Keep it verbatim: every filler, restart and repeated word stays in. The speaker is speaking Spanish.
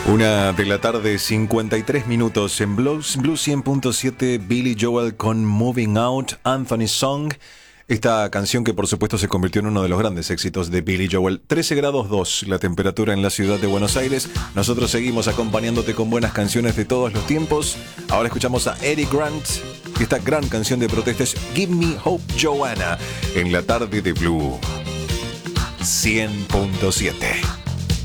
Una de la tarde, cincuenta y tres minutos en Blues, Blues cien punto siete, Billy Joel con Moving Out, Anthony Song. Esta canción que por supuesto se convirtió en uno de los grandes éxitos de Billy Joel. trece grados dos la temperatura en la ciudad de Buenos Aires. Nosotros seguimos acompañándote con buenas canciones de todos los tiempos. Ahora escuchamos a Eddie Grant. Esta gran canción de protesta es Give Me Hope Joanna en la tarde de Blue cien punto siete.